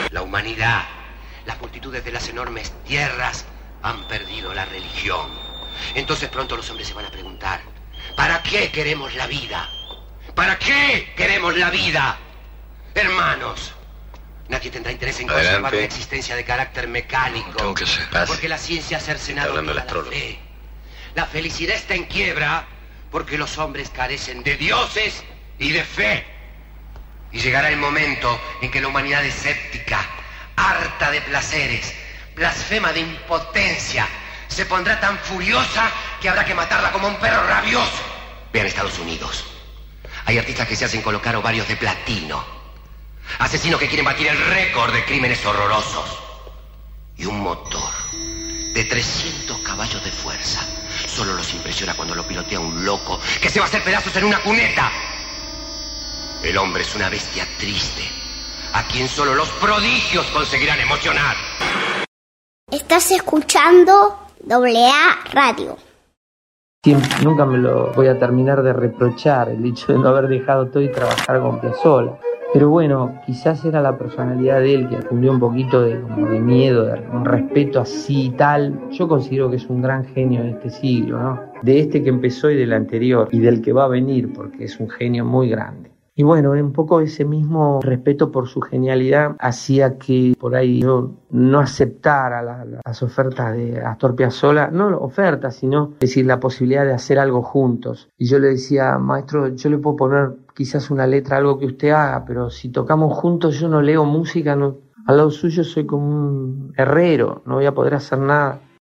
La humanidad, las multitudes de las enormes tierras han perdido la religión. Entonces pronto los hombres se van a preguntar, ¿para qué queremos la vida? ¿Para qué queremos la vida? Hermanos, nadie tendrá interés en conservar una existencia de carácter mecánico. Tengo que ser. Porque la ciencia ha cercenado toda la fe. La felicidad está en quiebra porque los hombres carecen de dioses y de fe. Y llegará el momento en que la humanidad escéptica, harta de placeres, blasfema de impotencia, se pondrá tan furiosa que habrá que matarla como un perro rabioso. Vean Estados Unidos. Hay artistas que se hacen colocar ovarios de platino. Asesinos que quieren batir el récord de crímenes horrorosos. Y un motor de 300 caballos de fuerza solo los impresiona cuando lo pilotea un loco que se va a hacer pedazos en una cuneta. El hombre es una bestia triste, a quien solo los prodigios conseguirán emocionar. Estás escuchando AA Radio. Nunca me lo voy a terminar de reprochar el hecho de no haber dejado todo y trabajar con Piazzolla. Pero bueno, quizás era la personalidad de él que cundió un poquito de miedo, de un respeto así y tal. Yo considero que es un gran genio de este siglo, ¿no? De este que empezó y del anterior, y del que va a venir, porque es un genio muy grande. Y bueno, un poco ese mismo respeto por su genialidad hacía que por ahí yo no aceptara las ofertas de Astor Piazzolla, no ofertas, sino decir la posibilidad de hacer algo juntos. Y yo le decía, maestro, yo le puedo poner quizás una letra, algo que usted haga, pero si tocamos juntos yo no leo música, no, al lado suyo soy como un herrero, no voy a poder hacer nada.